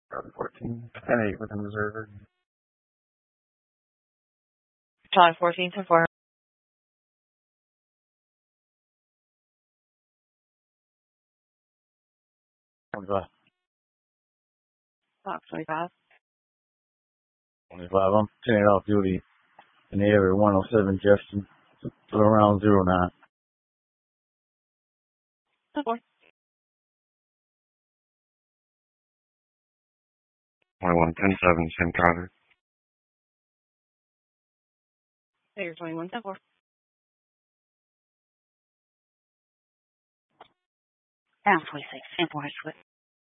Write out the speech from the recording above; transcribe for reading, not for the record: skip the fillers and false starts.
Charlie 14, 10-8 within reserve. Charlie 14, 10-4. Box 25. 25. I'm 10 off duty in the area 107 Jefferson to around 09. 10-4. 21, 10-7, Sam Carter. Figure 21, 10-4. Down 26, 10-4, switch.